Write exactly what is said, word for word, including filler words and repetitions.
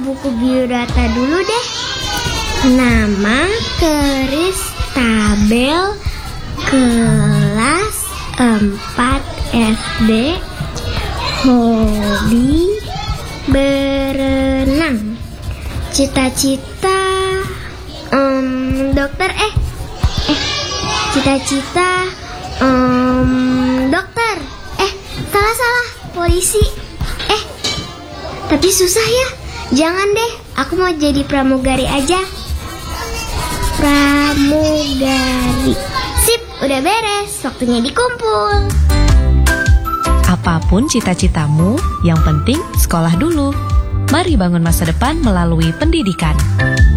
buku biodata dulu deh. Nama Kristabel, kelas empat S D, hobi berenang, cita-cita um, dokter eh eh cita-cita um, dokter eh salah-salah polisi eh tapi susah ya. Jangan deh, aku mau jadi pramugari aja. Pramugari. Sip, udah beres, waktunya dikumpul. Apapun cita-citamu, yang penting sekolah dulu. Mari bangun masa depan melalui pendidikan.